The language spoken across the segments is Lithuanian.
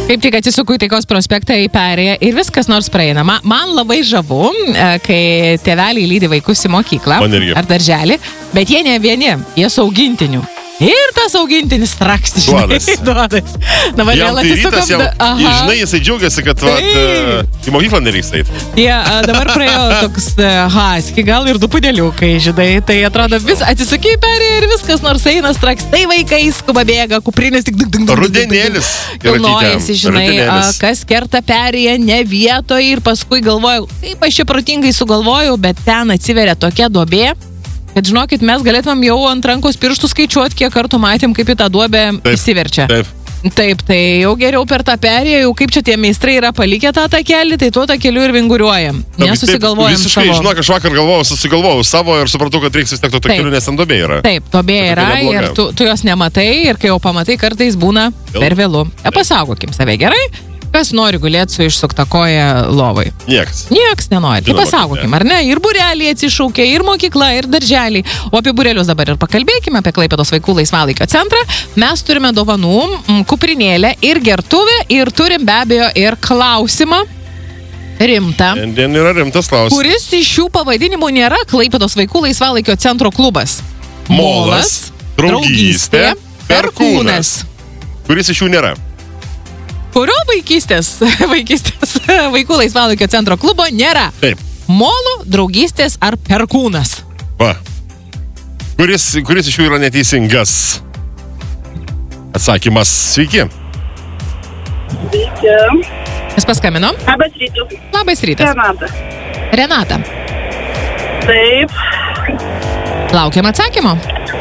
Kaip tik atsisuku į Taikos prospektą į perėją ir viskas nors praeina. Man labai žavu, kai tėveliai lydi vaikus į mokyklą ar darželį, bet jie ne vieni, jie su augintiniu. Ir tas augintinis traksti, duodas. Dabar jam tai rytas, žinai, jisai džiaugiasi, kad į mokyklą nereiks eiti. Dabar praėjo toks husky, gal ir du pudeliukai, žinai, tai atrodo vis atsisukiai perėję ir viskas nors eina strakstai vaikai, skuba bėga, kuprinis tik rudenėlis. Kilnojasi, žinai, kas kerta perėję ne vietoje ir paskui galvojau, kaip aš čia protingai sugalvojau, bet ten atsiveria tokia duobė. Kad žinokit, mes galėtumėm jau ant rankos pirštų skaičiuoti, kiek kartų matėm, kaip į tą duobę įsiverčia. Taip, tai jau geriau per tą perėją, jau kaip čia tie meistrai yra palikę tą takelį, tai tuo takeliu ir vinguriuojam. Nesusigalvojam savo. Visiškai, žinok, aš vakar susigalvojau savo ir supratau, kad reiks vis tiek to takeliu, nes ten duobė yra. Taip, duobė yra ir tu jos nematai ir kai jau pamatai, kartais būna per vėlu. Pasaugokim save, gerai? Kas nori gulėti su išsukta koja lovai? Niekas nenori. Tai pasaugokim, ar ne? Ir būreliai atsišaukė, ir mokykla, ir darželiai. O apie būrelius dabar ir pakalbėkime, apie Klaipėdos vaikų laisvalaikio centrą. Mes turime dovanų, kuprinėlę ir gertuvę ir turim be abejo ir klausimą. Rimtą. Šiandien yra rimtas klausimas. Kuris iš šių pavadinimų nėra Klaipėdos vaikų laisvalaikio centro klubas? Molas, draugystė, Perkūnas. Kuris iš jų nėra? Kurio vaikystės vaikų laisvalaikio centro klubo nėra? Taip. Molo, draugystės ar Perkūnas? Va. Kuris iš jų yra neteisingas? Atsakymas, sveiki. Sveiki. Kas paskambino? Labas rytas. Labas rytas. Renata. Taip. Laukiam atsakymo.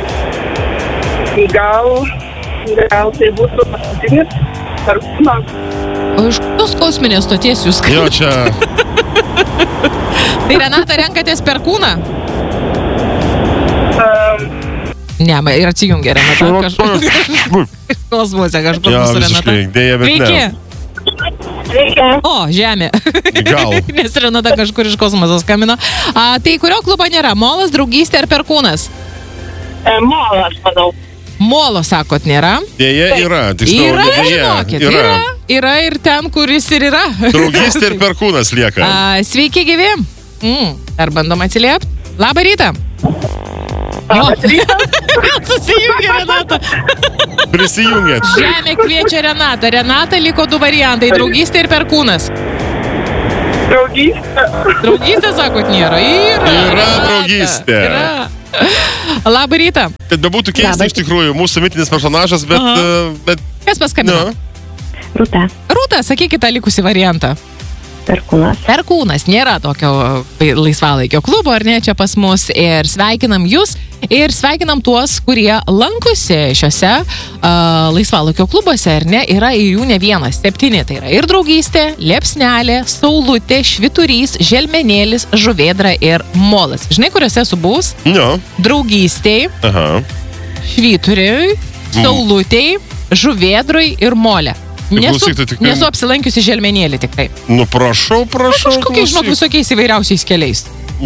Gal tai būtų paskutinis Perkūnas. O iš tos kosminės stoties jūs Jo, čia. Tai Renata, renkatės Perkūną? Ne, ir atsijungia Renata. Kosmose kažkur mūsų Renata. Dėja, bet ne. Sveiki. O, žemė. Gal. Nes Renata kažkur iš kosmoso skambino. Tai kurio klubo nėra? Molas, draugystė ar Perkūnas? Molas, manau. Molo, sakot, nėra? Dėja, yra. Yra, žinokit. Yra ir ten, kuris ir yra. Draugystė ir Perkūnas lieka. Sveiki, gyvi. Ar bandom atsiliepti? Labą rytą. Labas rytas. Susijungia Renata. Prisijungėt. Žemė kviečia Renata. Renata liko du variantai. Draugystė ir Perkūnas. Draugystė. Draugystė, sakot, nėra? Yra draugystė. Labą rytą. Kad bebūtų keista iš tikrųjų, mūsų mitinis personažas, bet... Kas paskambino? Rūta, sakykit tą likusį variantą. Perkūnas. Nėra tokio laisvalaikio klubo, ar ne, čia pas mus. Ir sveikinam jūs. Ir sveikinam tuos, kurie lankosi šiuose laisvalaikio klubuose, ar ne, yra ir jų ne vienas, 7. Tai yra ir draugystė, liepsnelė, saulutė, švyturys, želmenėlis, žuvėdra ir molas. Žinai, kuriuose esu buvus? Draugystėj, švyturiui, saulutėj, žuvėdrui ir molė. Nesu apsilankiusi želmenėlį tik tai. Nu, prašau. Kažkokiais, žinok, visokiais įvairiausiais keliais.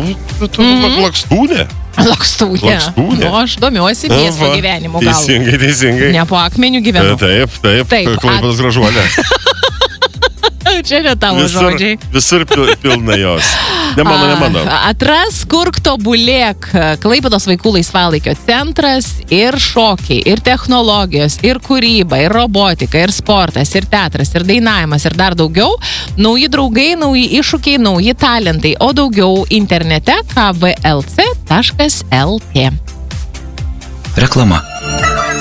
Lakstūnė. Lakstūnė. Nu, aš domiuosi miesto gyvenimu gal. Teisingai. Ne po akmeniu gyvenu. Taip. Klaipėdos gražuolė. Čia ne tavo žodžiai. Visur pilna jos. Ne mano. Atras, kurk tobulėk. Klaipėdos vaikų laisvalaikio centras ir šokiai, ir technologijos, ir kūryba, ir robotika, ir sportas, ir teatras, ir dainavimas, ir dar daugiau. Nauji draugai, nauji iššūkiai, nauji talentai. O daugiau internete kvlc.lt. Reklama.